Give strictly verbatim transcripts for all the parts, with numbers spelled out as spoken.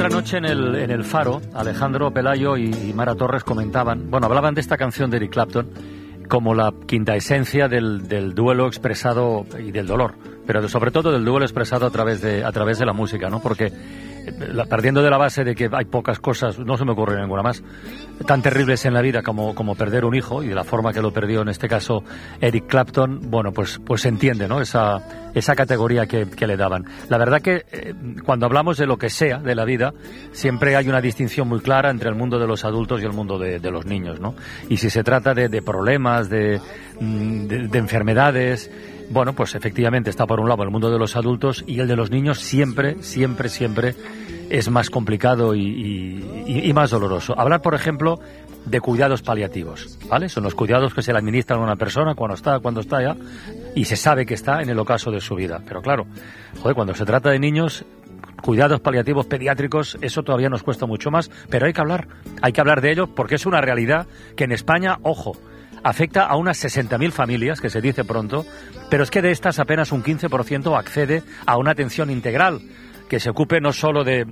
otra noche en el, en el Faro, Alejandro Pelayo y, y Mara Torres comentaban, bueno, hablaban de esta canción de Eric Clapton como la quinta esencia del, del duelo expresado y del dolor, pero de, sobre todo del duelo expresado a través de a través de la música, ¿no? Porque la, partiendo de la base de que hay pocas cosas, no se me ocurre ninguna más, tan terribles en la vida como, como perder un hijo, y de la forma que lo perdió en este caso Eric Clapton, bueno, pues pues se entiende, ¿no? Esa, esa categoría que, que le daban. La verdad que eh, cuando hablamos de lo que sea de la vida, siempre hay una distinción muy clara entre el mundo de los adultos y el mundo de, de los niños, ¿no? Y si se trata de, de problemas, de, de, de enfermedades, bueno, pues efectivamente está por un lado el mundo de los adultos, y el de los niños siempre, siempre, siempre es más complicado y, y, y más doloroso. Hablar, por ejemplo, de cuidados paliativos, ¿vale? Son los cuidados que se le administran a una persona cuando está, cuando está ya, y se sabe que está en el ocaso de su vida. Pero claro, joder, cuando se trata de niños, cuidados paliativos pediátricos, eso todavía nos cuesta mucho más, pero hay que hablar, hay que hablar de ello porque es una realidad que en España, ojo, afecta a unas sesenta mil familias, que se dice pronto, pero es que de estas apenas un quince por ciento accede a una atención integral, que se ocupe no solo de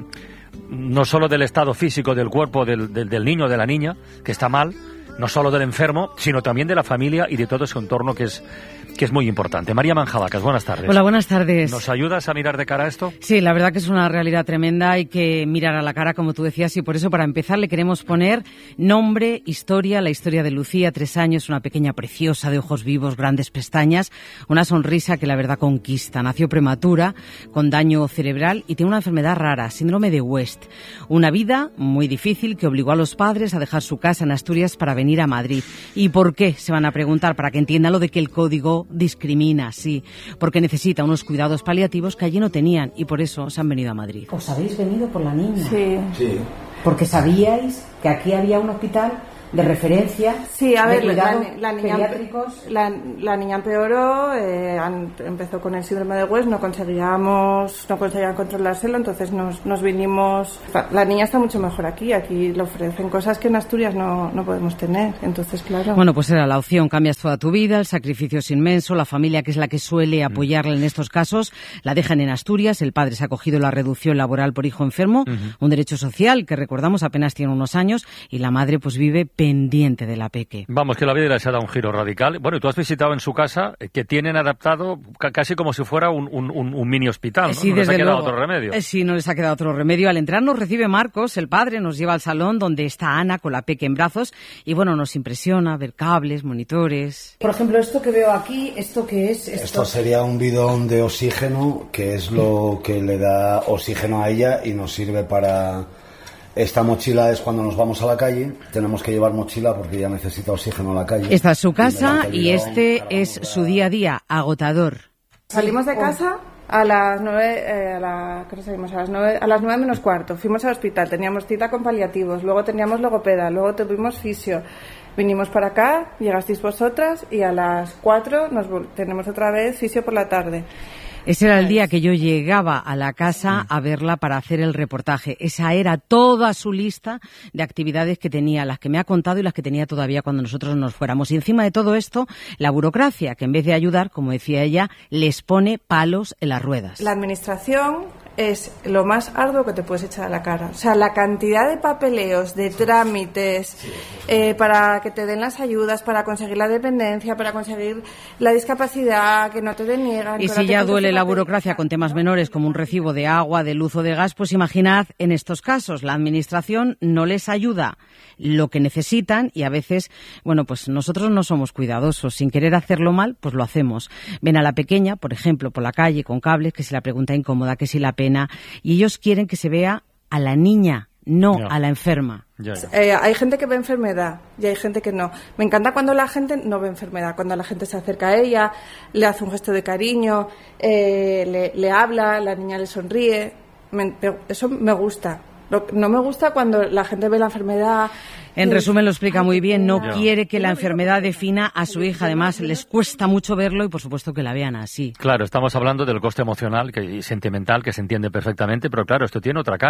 no solo del estado físico del cuerpo del, del, del niño o de la niña, que está mal, no solo del enfermo, sino también de la familia y de todo ese entorno que es que es muy importante. María Manjabacas, buenas tardes. Hola, buenas tardes. ¿Nos ayudas a mirar de cara a esto? Sí, la verdad que es una realidad tremenda, hay que mirar a la cara, como tú decías, y por eso, para empezar, le queremos poner nombre, historia, la historia de Lucía, tres años, una pequeña preciosa, de ojos vivos, grandes pestañas, una sonrisa que la verdad conquista. Nació prematura, con daño cerebral, y tiene una enfermedad rara, síndrome de West. Una vida muy difícil que obligó a los padres a dejar su casa en Asturias para venir a Madrid. ¿Y por qué? Se van a preguntar, para que entiendan lo de que el código discrimina, sí, porque necesita unos cuidados paliativos que allí no tenían, y por eso se han venido a Madrid. ¿Os habéis venido por la niña? Sí. Sí. Porque sabíais que aquí había un hospital de referencia. Sí, a ver, de la, la, niña, pediátricos. La, la niña empeoró, eh, an, empezó con el síndrome de West, no conseguíamos, no conseguían controlárselo, entonces nos, nos vinimos. La niña está mucho mejor aquí, aquí le ofrecen cosas que en Asturias no, no podemos tener, entonces claro. Bueno, pues era la opción, cambias toda tu vida, el sacrificio es inmenso, la familia, que es la que suele apoyarle en estos casos, la dejan en Asturias, el padre se ha cogido la reducción laboral por hijo enfermo, uh-huh. un derecho social que, recordamos, apenas tiene unos años, y la madre pues vive pendiente de la peque. Vamos, que la vida les ha dado un giro radical. Bueno, y tú has visitado en su casa, que tienen adaptado casi como si fuera un, un, un mini hospital, ¿no? Sí, no les ha quedado luego. otro remedio. Sí, no les ha quedado otro remedio. Al entrar nos recibe Marcos, el padre, nos lleva al salón donde está Ana con la peque en brazos, y bueno, nos impresiona ver cables, monitores. Por ejemplo, esto que veo aquí, ¿esto qué es? Esto, esto sería un bidón de oxígeno, que es lo que le da oxígeno a ella y nos sirve para... Esta mochila es cuando nos vamos a la calle, tenemos que llevar mochila porque ella necesita oxígeno en la calle. Esta es su casa y, y este es su día a día, agotador. Salimos de casa a las nueve, eh, a la, ¿qué salimos? A las nueve, a las nueve menos cuarto. Fuimos al hospital, teníamos cita con paliativos, luego teníamos logopeda, luego tuvimos fisio. Vinimos para acá, llegasteis vosotras y a las cuatro nos tenemos otra vez fisio por la tarde. Ese era el día que yo llegaba a la casa a verla para hacer el reportaje. Esa era toda su lista de actividades que tenía, las que me ha contado y las que tenía todavía cuando nosotros nos fuéramos. Y encima de todo esto, la burocracia, que en vez de ayudar, como decía ella, les pone palos en las ruedas. La administración es lo más arduo que te puedes echar a la cara. O sea, la cantidad de papeleos, de trámites, eh, para que te den las ayudas, para conseguir la dependencia, para conseguir la discapacidad, que no te deniegan. Y si ya duele la burocracia con temas menores como un recibo de agua, de luz o de gas, pues imaginad en estos casos, la administración no les ayuda lo que necesitan y a veces, bueno, pues nosotros no somos cuidadosos. Sin querer hacerlo mal, pues lo hacemos. Ven a la pequeña, por ejemplo, por la calle con cables, que si la pregunta incómoda, que si la pena, y ellos quieren que se vea a la niña, no ya. a la enferma. Ya, ya. Eh, hay gente que ve enfermedad y hay gente que no. Me encanta cuando la gente no ve enfermedad, cuando la gente se acerca a ella, le hace un gesto de cariño, eh, le, le habla, la niña le sonríe. Me, eso me gusta. No me gusta cuando la gente ve la enfermedad. En resumen, lo explica muy bien. No ya. quiere que la enfermedad defina a su hija. Además, les cuesta mucho verlo y, por supuesto, que la vean así. Claro, estamos hablando del coste emocional que, y sentimental, que se entiende perfectamente, pero claro, esto tiene otra cara.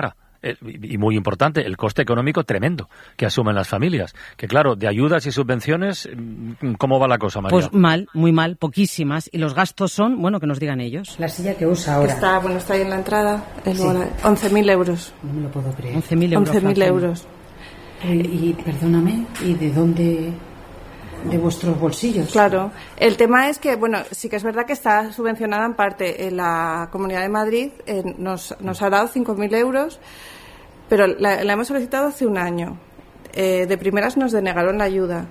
eh, y muy importante, el coste económico tremendo que asumen las familias. Que claro, de ayudas y subvenciones, ¿cómo va la cosa, María? Pues mal, muy mal, poquísimas. Y los gastos son, bueno, que nos digan ellos. La silla que usa ahora. Está, bueno, está ahí en la entrada, el Sí. once mil euros. No me lo puedo creer. once mil euros. once mil Francina. euros. Eh, y perdóname, ¿y de dónde? De vuestros bolsillos. Claro. El tema es que, bueno, sí que es verdad que está subvencionada en parte en la Comunidad de Madrid, eh, nos, nos ha dado cinco mil euros, pero la, la hemos solicitado hace un año. Eh, de primeras nos denegaron la ayuda.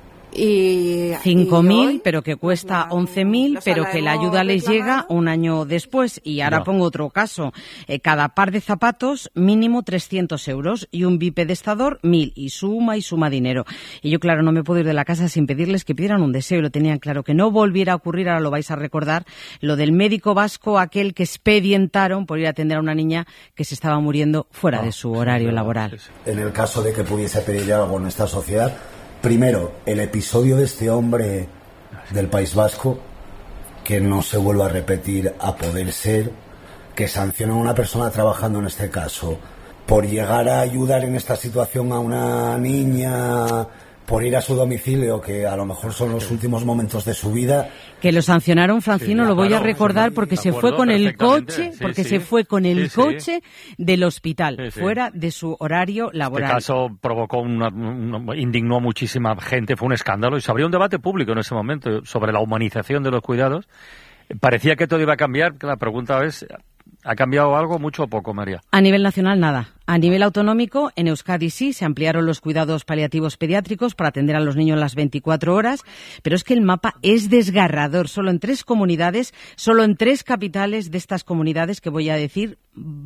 Y cinco y mil, hoy, pero que cuesta pues, once mil, o sea, pero la que la hemos ayuda les reclamado. llega un año después. Y ahora No. pongo otro caso. Eh, cada par de zapatos, mínimo trescientos euros. Y un bipedestador, mil. Y suma y suma dinero. Y yo, claro, no me puedo ir de la casa sin pedirles que pidieran un deseo. Y lo tenían claro. Que no volviera a ocurrir, ahora lo vais a recordar, lo del médico vasco, aquel que expedientaron por ir a atender a una niña que se estaba muriendo fuera Ah, de su sí, horario sí, laboral. sí, sí. En el caso de que pudiese pedir algo en esta sociedad, primero, el episodio de este hombre del País Vasco, que no se vuelva a repetir a poder ser, que sanciona a una persona trabajando en este caso, por llegar a ayudar en esta situación a una niña, por ir a su domicilio, que a lo mejor son los últimos momentos de su vida. Que lo sancionaron, Francino, Sí, lo voy a claro, recordar sí, porque de se fue acuerdo, con el perfectamente. coche, Sí, porque sí. se fue con el Sí, sí. coche del hospital, Sí, sí. fuera de su horario Este laboral. caso provocó una, una- indignó a muchísima gente, fue un escándalo y se abrió un debate público en ese momento sobre la humanización de los cuidados. Parecía que todo iba a cambiar. La pregunta es, ¿ha cambiado algo, mucho o poco, María? A nivel nacional, nada. A nivel autonómico, en Euskadi sí, se ampliaron los cuidados paliativos pediátricos para atender a los niños las veinticuatro horas, pero es que el mapa es desgarrador. Solo en tres comunidades, solo en tres capitales de estas comunidades que voy a decir,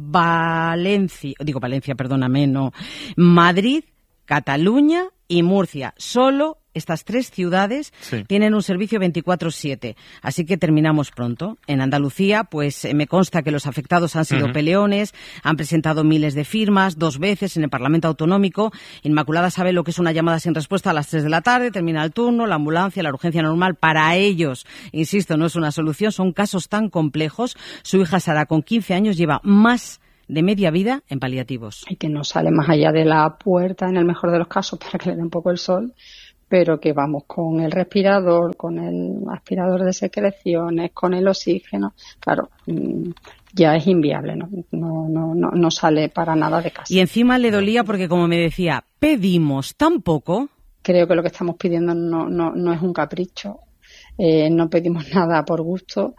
Valencia, digo Valencia, perdóname, no, Madrid, Cataluña y Murcia. Solo estas tres ciudades Sí. tienen un servicio veinticuatro siete. Así que terminamos pronto. En Andalucía, pues eh, me consta que los afectados han sido Ujú. peleones, han presentado miles de firmas, dos veces en el Parlamento Autonómico. Inmaculada sabe lo que es una llamada sin respuesta a las tres de la tarde, termina el turno, la ambulancia, la urgencia normal. Para ellos, insisto, no es una solución, son casos tan complejos. Su hija Sara, con quince años, lleva más de media vida en paliativos. Y que no sale más allá de la puerta en el mejor de los casos para que le dé un poco el sol, pero que vamos con el respirador, con el aspirador de secreciones, con el oxígeno, claro, ya es inviable, no, no, no, no, no sale para nada de casa. Y encima le dolía porque, como me decía, pedimos tan poco. Creo que lo que estamos pidiendo no, no, no es un capricho. Eh, no pedimos nada por gusto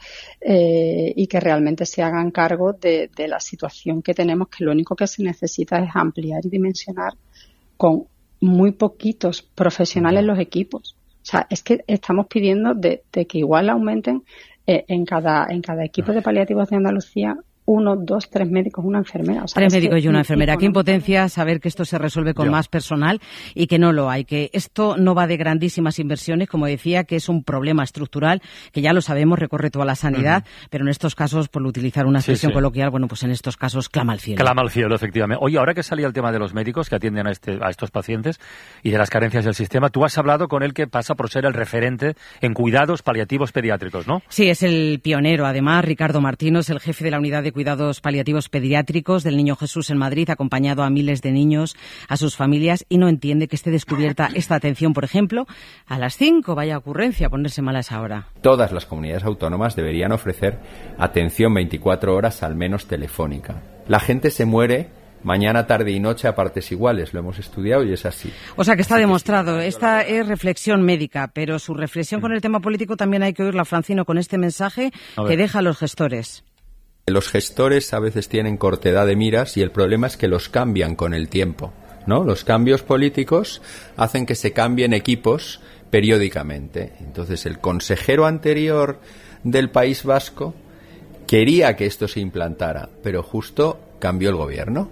eh, y que realmente se hagan cargo de, de la situación que tenemos, que lo único que se necesita es ampliar y dimensionar con muy poquitos profesionales los equipos. O sea, es que estamos pidiendo de, de que igual aumenten eh, en cada en cada equipo de paliativos de Andalucía uno, dos, tres médicos, una enfermera. O sea, Tres es médicos que, y una enfermera. Qué no, impotencia saber que esto se resuelve con Ya. más personal y que no lo hay. Que esto no va de grandísimas inversiones, como decía, que es un problema estructural, que ya lo sabemos, recorre toda la sanidad, uh-huh. pero en estos casos, por utilizar una expresión sí, sí. coloquial, bueno, pues en estos casos clama al cielo. Clama al cielo, efectivamente. Oye, ahora que salía el tema de los médicos que atienden a, este, a estos pacientes y de las carencias del sistema, tú has hablado con él que pasa por ser el referente en cuidados paliativos pediátricos, ¿no? Sí, es el pionero. Además, Ricardo Martino es el jefe de la unidad de cuidados paliativos pediátricos del Niño Jesús en Madrid, acompañado a miles de niños, a sus familias, y no entiende que esté descubierta esta atención, por ejemplo, a las cinco, vaya ocurrencia, ponerse mal a esa hora. Todas las comunidades autónomas deberían ofrecer atención veinticuatro horas, al menos telefónica. La gente se muere mañana, tarde y noche a partes iguales, lo hemos estudiado y es así. O sea que está demostrado, esta es reflexión médica, pero su reflexión con el tema político también hay que oírla, Francino, con este mensaje que deja a los gestores. Los gestores a veces tienen cortedad de miras y el problema es que los cambian con el tiempo, ¿no? Los cambios políticos hacen que se cambien equipos periódicamente. Entonces, el consejero anterior del País Vasco quería que esto se implantara, pero justo cambió el gobierno.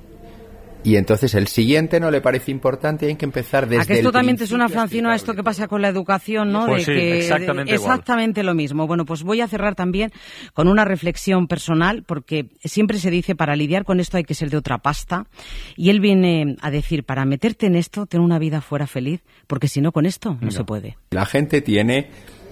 Y entonces el siguiente no le parece importante y hay que empezar desde el principio. ¿A que esto también te suena, a Francino, a esto que pasa con la educación, ¿no? Pues de sí, que exactamente exactamente igual. Lo mismo. Bueno, pues voy a cerrar también con una reflexión personal, porque siempre se dice, para lidiar con esto hay que ser de otra pasta. Y él viene a decir, para meterte en esto, ten una vida fuera feliz, porque si no, con esto no, no se puede. La gente tiene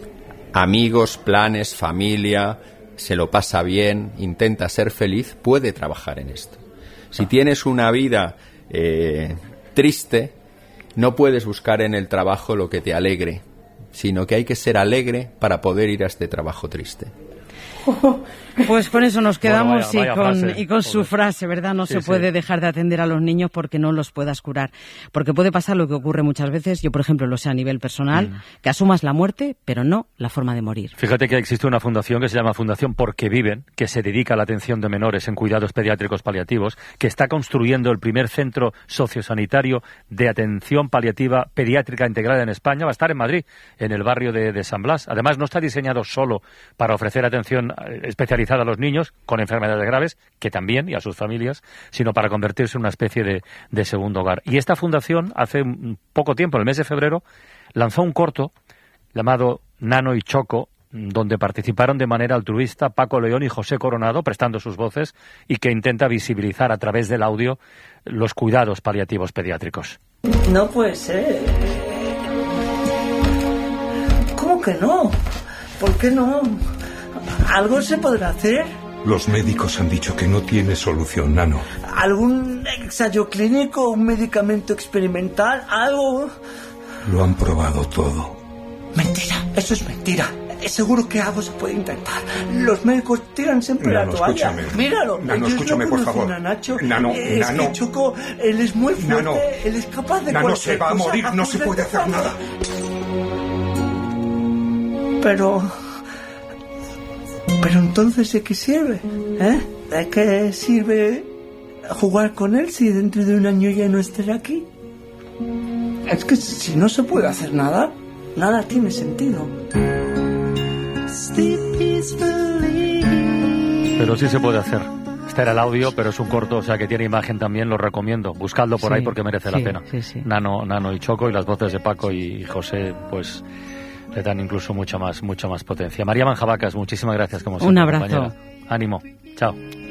amigos, planes, familia, se lo pasa bien, intenta ser feliz, puede trabajar en esto. Si tienes una vida eh, triste, no puedes buscar en el trabajo lo que te alegre, sino que hay que ser alegre para poder ir a este trabajo triste. Pues con eso nos quedamos. Bueno, vaya, vaya y, con, frase, y con su frase, ¿verdad? No sí, se puede sí. dejar de atender a los niños porque no los puedas curar. Porque puede pasar lo que ocurre muchas veces, yo por ejemplo lo sé a nivel personal, mm. que asumas la muerte, pero no la forma de morir. Fíjate que existe una fundación que se llama Fundación Porque Viven, que se dedica a la atención de menores en cuidados pediátricos paliativos, que está construyendo el primer centro sociosanitario de atención paliativa pediátrica integrada en España. Va a estar en Madrid, en el barrio de, de San Blas. Además, no está diseñado solo para ofrecer atención especializada a los niños con enfermedades graves, que también, y a sus familias, sino para convertirse en una especie de, de segundo hogar. Y esta fundación, hace poco tiempo, en el mes de febrero, lanzó un corto llamado Nano y Choco, donde participaron de manera altruista Paco León y José Coronado, prestando sus voces, y que intenta visibilizar a través del audio los cuidados paliativos pediátricos. No puede ser. ¿Cómo que no? ¿Por qué no? ¿Algo se podrá hacer? Los médicos han dicho que no tiene solución, Nano. ¿Algún ensayo clínico, un medicamento experimental, algo? Lo han probado todo. Mentira, eso es mentira. Seguro que algo se puede intentar. Los médicos tiran siempre Nano, la toalla. Escúchame. Míralo. Nano, escúchame, no por favor. A Nacho. Nano, es Nano. Que Choco, él es muy fuerte. Nano. Él es capaz de Nano se va a morir, cosa, no se puede hacer nada. Pero... Pero entonces, ¿de qué sirve? ¿Eh? ¿De qué sirve jugar con él si dentro de un año ya no estará aquí? Es que si no se puede hacer nada, nada tiene sentido. Pero sí se puede hacer. Este era el audio, pero es un corto, o sea que tiene imagen también, lo recomiendo. Buscadlo por sí, ahí porque merece sí, la pena. Sí, sí. Nano, Nano y Choco, y las voces de Paco y José, pues le dan incluso mucha más, mucha más potencia. María Manjabacas, muchísimas gracias como siempre. Un abrazo. Compañera. Ánimo. Chao.